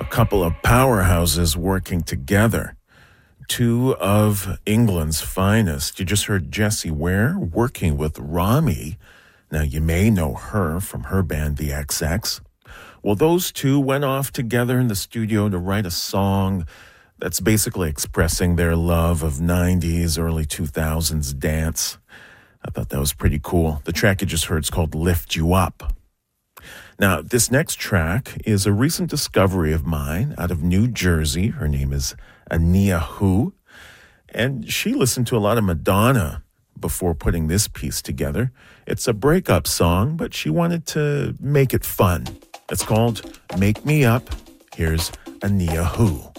couple of powerhouses working together. Two of England's finest. You just heard Jessie Ware working with Rami. Now, you may know her from her band, The XX. Well, those two went off together in the studio to write a song that's basically expressing their love of 90s, early 2000s dance. I thought that was pretty cool. The track you just heard is called Lift You Up. Now, this next track is a recent discovery of mine out of New Jersey. Her name is Ania Hu, and she listened to a lot of Madonna before putting this piece together. It's a breakup song, but she wanted to make it fun. It's called Make Me Up. Here's Ania Hu.